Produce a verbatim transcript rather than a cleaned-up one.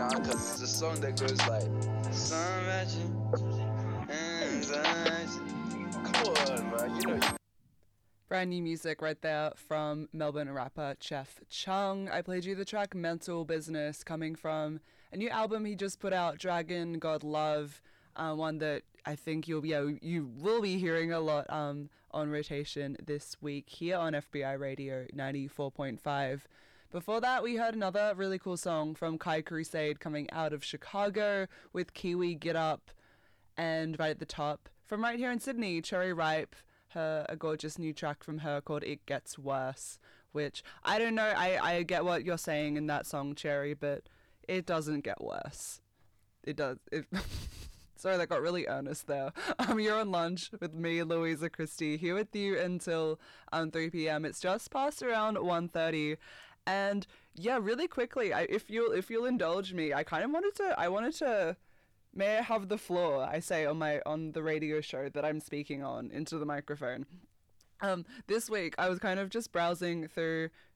now because it's a song that goes like, some magic, anxiety. Come on, man, you know. Brand new music right there from Melbourne rapper Chef Chung. I played you the track Mental Business, coming from a new album he just put out, Dragon God Love, uh, one that I think you'll be, yeah, you will be hearing a lot um, on rotation this week here on F B I Radio ninety-four point five. Before that, we heard another really cool song from Kai Crusade coming out of Chicago with Kiwi Get Up, and right at the top, from right here in Sydney, Cherry Ripe, her a gorgeous new track from her called It Gets Worse, which I don't know, I, I get what you're saying in that song, Cherry, but it doesn't get worse. It does. It Sorry, that got really earnest there. Um, you're on lunch with me, Louisa Christie, here with you until um, three p.m. It's just past around one thirty. And yeah, really quickly, I, if you'll if you'll indulge me, I kind of wanted to I wanted to may I have the floor, I say on my on the radio show that I'm speaking on into the microphone. Um, this week I was kind of just browsing through